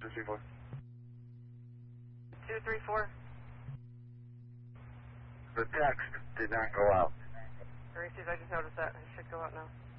234. 234. The text did not go out. Gracies, I just noticed that. It should go out now.